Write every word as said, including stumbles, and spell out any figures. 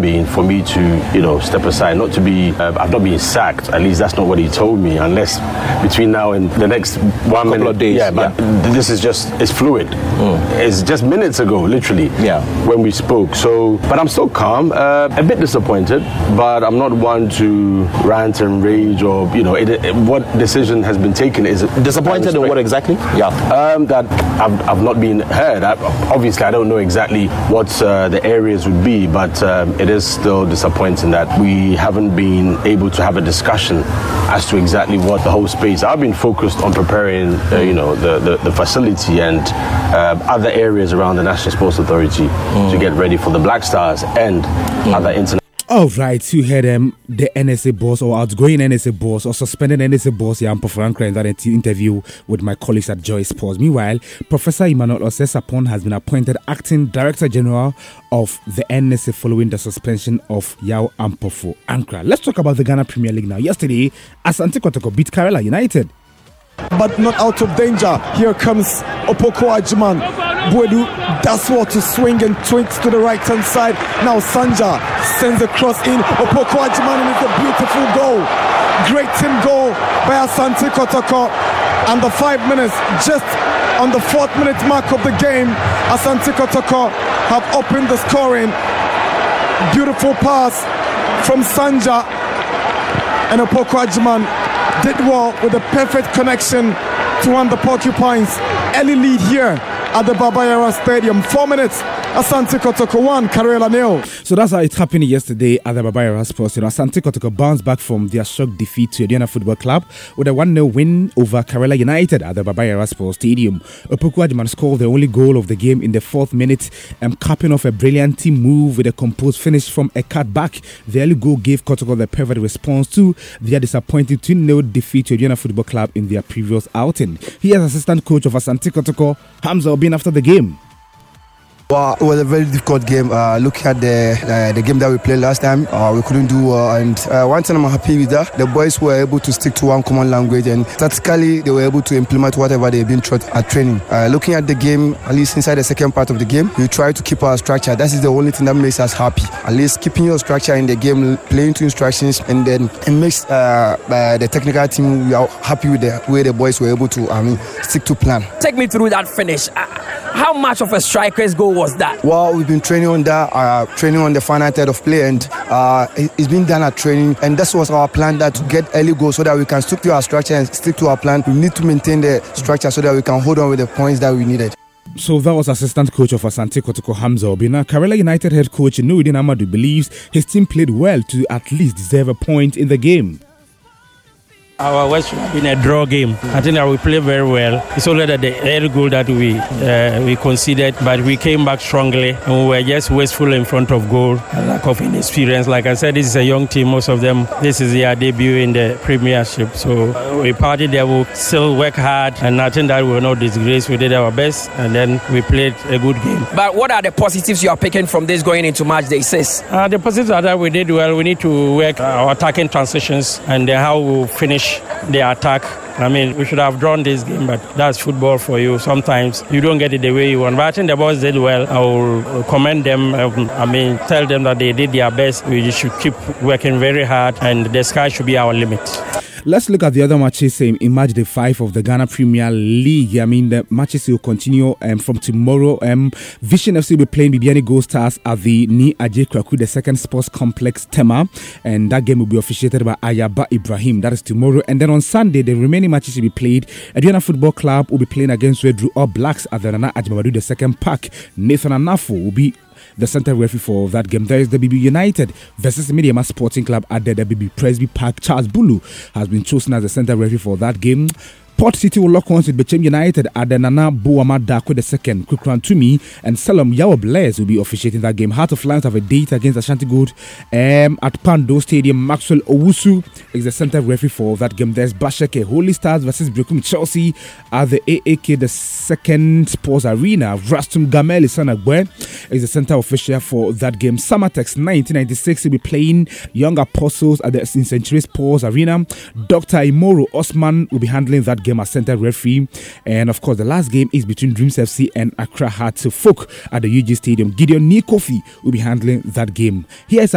mean, for me to, you know, step aside, not to be, uh, I've not been sacked. At least that's not what he told me, unless between now and the next one couple minute. of days. Yeah, but yeah. this is just, it's fluid. Mm. It's just minutes ago, literally, yeah. when we spoke. So, but I'm still calm, uh, a bit disappointed, but I'm not one to rant and rage or, you know, it, it, what decision has been taken is disappointed in what exactly? Yeah, um, that I've, I've not been heard. I, obviously, I don't know exactly what uh, the areas would be, but um, it is still disappointing that we haven't been able to have a discussion as to exactly what the whole space. I've been focused on preparing, uh, you know, the, the, the facility and uh, other areas around the National Sports Authority mm. to get ready for the Black Stars and mm. other international. All right, you heard um, the N S A boss or outgoing N S A boss or suspended N S A boss, Yampo Frank, in that interview with my colleagues at Joy Sports. Meanwhile, Professor Emmanuel Osei-Sapong has been appointed acting Director General of the N S A following the suspension of Yao Ampofo-Ankra. Let's talk about the Ghana Premier League now. Yesterday, Asante Kotoko beat Karela United. But not out of danger. Here comes Opoku Ajiman. Boadu does what to swing and twinks to the right hand side. Now Sanja sends a cross in. Opoku Ajiman, and it's a beautiful goal. Great team goal by Asante Kotoko. And the five minutes, just on the fourth minute mark of the game, Asante Kotoko have opened the scoring. Beautiful pass from Sanja, and Opoku Ajiman did well with a perfect connection to one the Porcupines. Early lead here at the Baba Yara Stadium. Four minutes. Asante Kotoko one, Karela nil. So that's how it happened yesterday at the Baba Yara Sports. You know, Asante Kotoko bounced back from their shock defeat to Aduana Football Club with a one nil win over Karela United at the Baba Yara Sports Stadium. Opoku Ajiman scored the only goal of the game in the fourth minute, and capping off a brilliant team move with a composed finish from a cutback. The early goal gave Kotoko the perfect response to their disappointing two nil defeat to Aduana Football Club in their previous outing. Here's assistant coach of Asante Kotoko, Hamza Obin, after the game. Well, it was a very difficult game. Uh, looking at the uh, the game that we played last time, uh, we couldn't do well. Uh, and uh, one thing I'm happy with that, the boys were able to stick to one common language, and tactically they were able to implement whatever they've been taught at training. Uh, looking at the game, at least inside the second part of the game, we try to keep our structure. That is the only thing that makes us happy. At least keeping your structure in the game, playing to instructions, and then it makes uh, uh, the technical team, we are happy with the way the boys were able to I mean, stick to plan. Take me through that finish. Uh, how much of a striker's goal was that? Well, we've been training on that, uh, training on the final third of play, and uh, it's been done at training, and that was our plan, that to get early goals so that we can stick to our structure and stick to our plan. We need to maintain the structure so that we can hold on with the points that we needed. So that was assistant coach of Asante Kotoko, Hamza Obina. Karela United head coach Nuruddin Amadou believes his team played well to at least deserve a point in the game. Our West should have been a draw game. I think that we played very well. It's only that the early goal that we uh, we conceded, but we came back strongly and we were just wasteful in front of goal. Lack of inexperience. Like I said, this is a young team. Most of them, this is their debut in the Premiership. So uh, we parted there. We'll still work hard, and I think that we were not disgraced. We did our best, and then we played a good game. But what are the positives you are picking from this going into match day six? Uh, the positives are that we did well. We need to work our attacking transitions and then how we finish the attack. I mean, we should have drawn this game, but that's football for you. Sometimes you don't get it the way you want. But I think the boys did well. I will commend them. I mean, tell them that they did their best. We should keep working very hard, and the sky should be our limit. Let's look at the other matches um, in match day five of the Ghana Premier League. I mean, the matches will continue um, from tomorrow. Um, Vision F C will be playing Bibiani Gold Stars at the Ni Ajay Kraku, the second sports complex Tema, and that game will be officiated by Ayaba Ibrahim. That is tomorrow. And then on Sunday, the remaining matches will be played. Aduana Football Club will be playing against Red Drew All Blacks at the Nana Ajimabadu, the second pack. Nathan Anafo will be the center referee for that game. There is the B B United versus Mediama Sporting Club at the B B Presby Park. Charles Bulu has been chosen as the center referee for that game. Port City will lock horns with Bechem United at the Nana Boama Dakwe the second. Kukran Tumi and Salam Yawa Blaise will be officiating that game. Heart of Lions have a date against Ashanti Gold um, at Pando Stadium. Maxwell Owusu is the center referee for that game. There's Basheke Holy Stars versus Brekum Chelsea at the A A K the second sports arena. Rastum Gamel Sanagwe is the center official for that game. Summertex nineteen ninety-six will be playing Young Apostles at the Century Sports Arena. Doctor Imoro Osman will be handling that game as center referee. And of course, the last game is between Dreams F C and Accra Hearts Folk at the U G Stadium. Gideon Nikofi will be handling that game. Here's